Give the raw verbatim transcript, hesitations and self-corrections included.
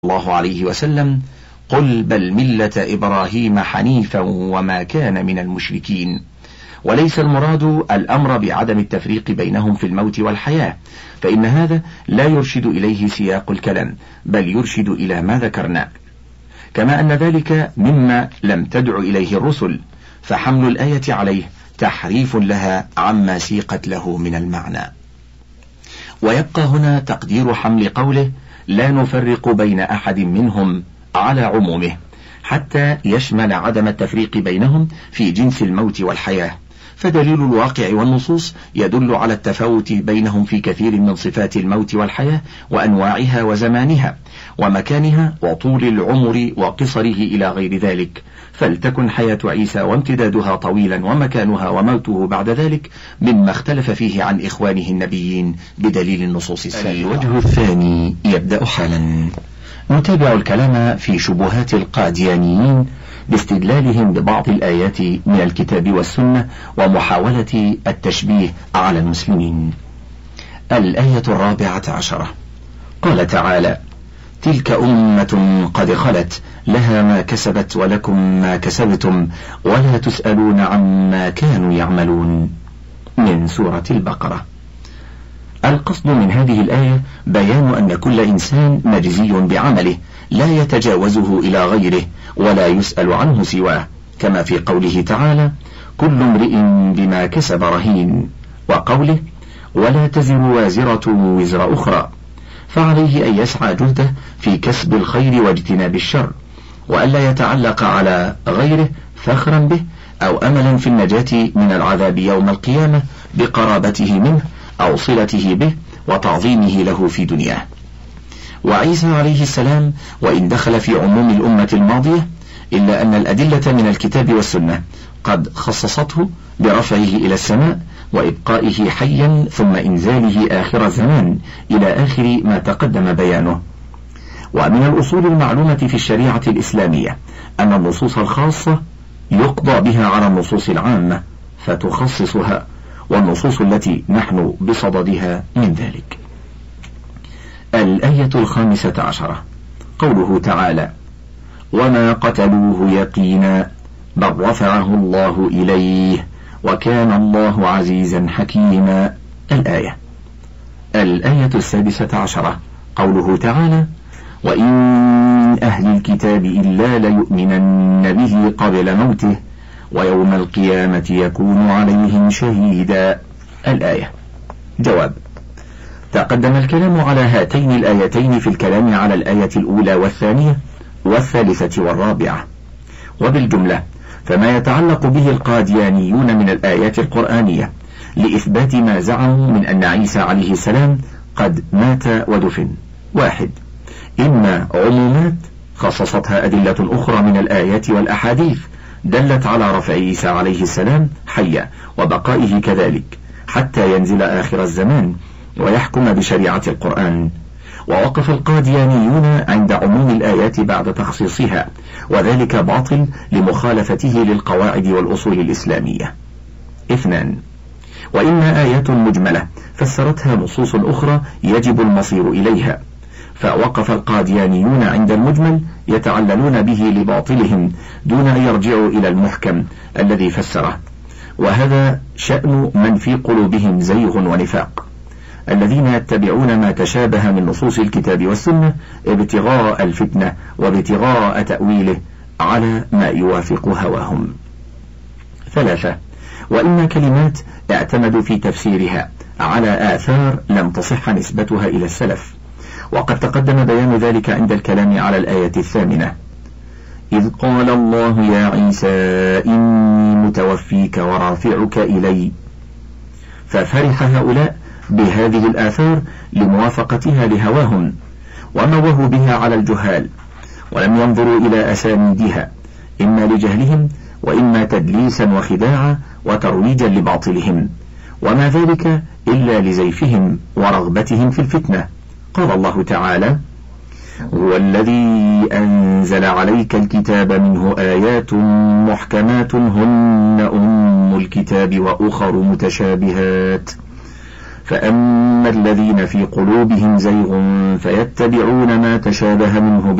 الله عليه وسلم: قل بل ملة إبراهيم حنيفا وما كان من المشركين. وليس المراد الأمر بعدم التفريق بينهم في الموت والحياة، فإن هذا لا يرشد إليه سياق الكلام، بل يرشد إلى ما ذكرنا، كما أن ذلك مما لم تدع إليه الرسل، فحمل الآية عليه تحريف لها عما سيقت له من المعنى. ويبقى هنا تقدير حمل قوله: لا نفرق بين أحد منهم على عمومه، حتى يشمل عدم التفريق بينهم في جنس الموت والحياة، فدليل الواقع والنصوص يدل على التفاوت بينهم في كثير من صفات الموت والحياة وأنواعها وزمانها ومكانها وطول العمر وقصره إلى غير ذلك، فلتكن حياة عيسى وامتدادها طويلا ومكانها وموته بعد ذلك مما اختلف فيه عن إخوانه النبيين بدليل النصوص السابقة. الوجه الثاني يبدأ حالا. نتابع الكلام في شبهات القاديانيين باستدلالهم ببعض الآيات من الكتاب والسنة ومحاولة التشبيه على المسلمين. الآية الرابعة عشرة، قال تعالى: تلك أمة قد خلت لها ما كسبت ولكم ما كسبتم ولا تسألون عما كانوا يعملون، من سورة البقرة. القصد من هذه الآية بيان أن كل إنسان مجزي بعمله لا يتجاوزه إلى غيره ولا يسأل عنه سواه، كما في قوله تعالى: كل امرئ بما كسب رهين، وقوله: ولا تزر وازرة وزر أخرى، فعليه أن يسعى جهده في كسب الخير واجتناب الشر، وألا يتعلق على غيره فخرا به أو أملا في النجاة من العذاب يوم القيامة بقرابته منه أو صلته به وتعظيمه له في دنياه. وعيسى عليه السلام وإن دخل في عموم الأمة الماضية، إلا أن الأدلة من الكتاب والسنة قد خصصته برفعه إلى السماء وإبقائه حيا ثم إنزاله آخر الزمان إلى آخر ما تقدم بيانه. ومن الأصول المعلومة في الشريعة الإسلامية أن النصوص الخاصة يقضى بها على النصوص العامة فتخصصها، والنصوص التي نحن بصددها من ذلك. الآية الخامسة عشرة، قوله تعالى: وما قتلوه يقينا بل رفعه الله إليه وكان الله عزيزا حكيما، الآية. الآية السادسة عشرة، قوله تعالى: وإن من أهل الكتاب إلا ليؤمنن به قبل موته ويوم القيامة يكون عليهم شهيدا، الآية. جواب: تقدم الكلام على هاتين الآيتين في الكلام على الآية الأولى والثانية والثالثة والرابعة، وبالجملة فما يتعلق به القاديانيون من الآيات القرآنية لإثبات ما زعموا من أن عيسى عليه السلام قد مات ودفن: واحد، إما عمومات خصصتها أدلة أخرى من الآيات والأحاديث دلت على رفع عيسى عليه السلام حيا وبقائه كذلك حتى ينزل آخر الزمان ويحكم بشريعة القرآن، ووقف القاديانيون عند عموم الآيات بعد تخصيصها، وذلك باطل لمخالفته للقواعد والأصول الإسلامية. اثنان، وإما آيات مجملة فسرتها نصوص أخرى يجب المصير إليها، فوقف القاديانيون عند المجمل يتعللون به لباطلهم دون أن يرجعوا إلى المحكم الذي فسره، وهذا شأن من في قلوبهم زيغ ونفاق، الذين يتبعون ما تشابه من نصوص الكتاب والسنة ابتغاء الفتنة وابتغاء تأويله على ما يوافق هواهم. ثلاثة، وإما كلمات اعتمدوا في تفسيرها على آثار لم تصح نسبتها إلى السلف، وقد تقدم بيان ذلك عند الكلام على الآية الثامنة: إذ قال الله يا عيسى إني متوفيك ورافعك إلي، ففرح هؤلاء بهذه الآثار لموافقتها لهواهم وموهوا بها على الجهال، ولم ينظروا إلى أسانيدها إما لجهلهم وإما تدليسا وخداعا وترويجا لباطلهم، وما ذلك إلا لزيفهم ورغبتهم في الفتنة. قال الله تعالى: هو الذي أنزل عليك الكتاب منه آيات محكمات هن أم الكتاب وأخر متشابهات، فأما الذين في قلوبهم زيغ فيتبعون ما تشابه منه